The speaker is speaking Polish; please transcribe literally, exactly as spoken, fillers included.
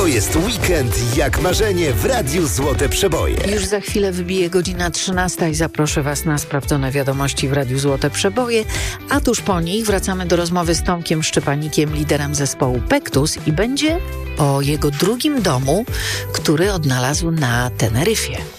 To jest weekend jak marzenie w Radiu Złote Przeboje. Już za chwilę wybije godzina trzynasta i zaproszę Was na sprawdzone wiadomości w Radiu Złote Przeboje, a tuż po nich wracamy do rozmowy z Tomkiem Szczepanikiem, liderem zespołu Pektus, i będzie o jego drugim domu, który odnalazł na Teneryfie.